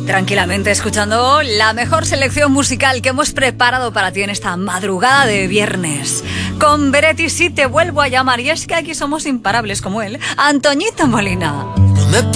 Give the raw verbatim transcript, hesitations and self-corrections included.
Tranquilamente escuchando la mejor selección musical que hemos preparado para ti en esta madrugada de viernes. Con Beretti sí te vuelvo a llamar, y es que aquí somos imparables como él, Antoñito Molina.